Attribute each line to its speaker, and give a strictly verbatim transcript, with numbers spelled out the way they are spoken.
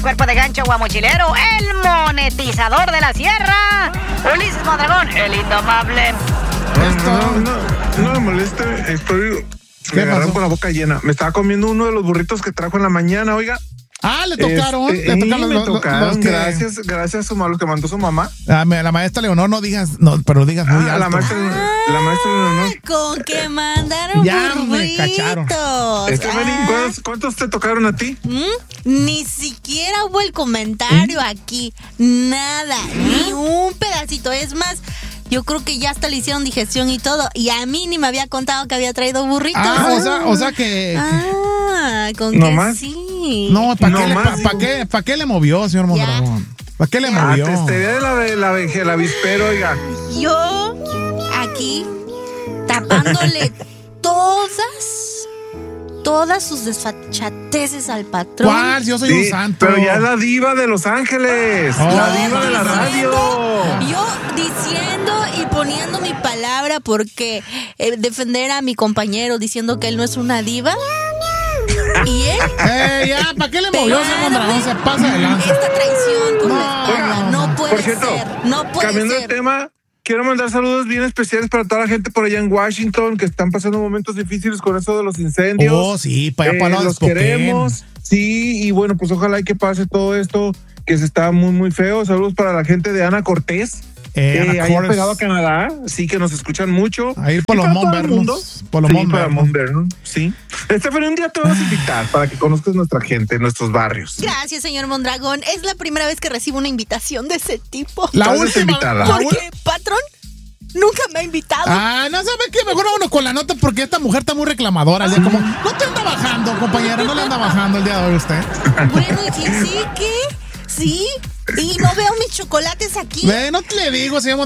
Speaker 1: cuerpo de gancho guamochilero, el monetizador de la sierra, Ulises Mondragón, el indomable.
Speaker 2: No, no, no me moleste, estoy... Me agarraron con la boca llena. Me estaba comiendo uno de los burritos que trajo en la mañana, oiga.
Speaker 3: Ah, le tocaron.
Speaker 2: Este,
Speaker 3: le tocaron,
Speaker 2: me
Speaker 3: los,
Speaker 2: tocaron
Speaker 3: los que...
Speaker 2: gracias, gracias a lo que mandó su mamá.
Speaker 3: La, la maestra Leonor, no digas, no, pero digas muy
Speaker 2: ah,
Speaker 3: alto.
Speaker 2: La maestra,
Speaker 4: ah,
Speaker 2: la maestra Leonor.
Speaker 4: Con que mandaron
Speaker 3: ya
Speaker 4: burritos.
Speaker 3: me cacharon.
Speaker 2: Este,
Speaker 4: ah.
Speaker 2: ¿cuántos, ¿Cuántos te tocaron a ti?
Speaker 4: ¿Mm? Ni siquiera hubo el comentario ¿Mm? aquí. Nada, ni un pedacito. Es más, yo creo que ya hasta le hicieron digestión y todo. Y a mí ni me había contado que había traído burritos.
Speaker 3: Ah, o sea, o sea que...
Speaker 4: Ah, con
Speaker 2: ¿No
Speaker 4: que
Speaker 2: más?
Speaker 4: sí.
Speaker 3: No, ¿para
Speaker 2: no
Speaker 3: qué,
Speaker 2: pa,
Speaker 3: pa qué, pa qué le movió, señor Mondragón? ¿Para qué le
Speaker 2: ah,
Speaker 3: movió?
Speaker 2: testería de la, de la, de la avispero, oiga.
Speaker 4: Yo aquí tapándole todas, todas sus desfachateces al patrón.
Speaker 3: ¿Cuál? Yo soy
Speaker 2: sí,
Speaker 3: un santo.
Speaker 2: Pero ya es la diva de Los Ángeles.
Speaker 3: Oh,
Speaker 2: la diva de la radio.
Speaker 4: Yo diciendo y poniendo mi palabra porque eh, defender a mi compañero diciendo que él no es una diva. ¿Y él?
Speaker 3: Eh, ya, ¿para qué le movió, señor Mondragón? Se pasa adelante.
Speaker 4: Esta traición con
Speaker 3: No,
Speaker 4: la escuela
Speaker 3: no,
Speaker 4: no
Speaker 3: no.
Speaker 4: puede
Speaker 2: Por cierto,
Speaker 4: ser. No puede
Speaker 2: cambiando
Speaker 4: ser.
Speaker 2: de tema, quiero mandar saludos bien especiales para toda la gente por allá en Washington que están pasando momentos difíciles con eso de los incendios.
Speaker 3: Oh, sí, para allá,
Speaker 2: Eh,
Speaker 3: para
Speaker 2: los queremos. Sí, y bueno, pues ojalá y que pase todo esto que se está muy, muy feo. Saludos para la gente de Ana Cortés.
Speaker 3: Eh,
Speaker 2: Eh,
Speaker 3: Ana
Speaker 2: ahí
Speaker 3: Cortés.
Speaker 2: pegado a Canadá, sí que nos escuchan mucho.
Speaker 3: Ahí por
Speaker 2: Y
Speaker 3: los
Speaker 2: para todo el mundo.
Speaker 3: Monvernos. Por los
Speaker 2: Sí,
Speaker 3: Mont
Speaker 2: para
Speaker 3: Vernon.
Speaker 2: Mont Vernon, sí. Estefany, un día te vamos a invitar para que conozcas nuestra gente, nuestros barrios.
Speaker 4: Gracias, señor Mondragón. Es la primera vez que recibo una invitación de ese tipo.
Speaker 3: La
Speaker 2: Estás
Speaker 3: última.
Speaker 2: desinvitada.
Speaker 3: la
Speaker 4: ¿Por
Speaker 3: ul-
Speaker 4: qué, patrón? Nunca me ha invitado.
Speaker 3: Ah, no sabe qué, mejor vámonos con la nota porque esta mujer está muy reclamadora. El día como, no te anda bajando, compañera, no le anda bajando el día de hoy usted.
Speaker 4: Bueno, ¿y sí, sí qué? ¿Sí? ¿Y no veo mis chocolates aquí?
Speaker 3: Ve, no te le digo, se llama